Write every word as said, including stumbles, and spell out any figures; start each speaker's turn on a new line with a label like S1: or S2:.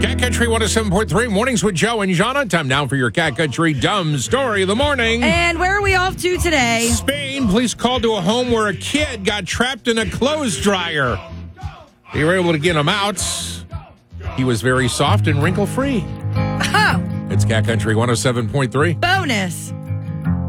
S1: Cat Country one oh seven point three, Mornings with Joe and Jana. Time now for your Cat Country Dumb Story of the Morning.
S2: And where are we off to today?
S1: Spain, police called to a home where a kid got trapped in a clothes dryer. They were able to get him out. He was very soft and wrinkle-free.
S2: Oh.
S1: It's Cat Country one oh seven point three.
S2: Bonus.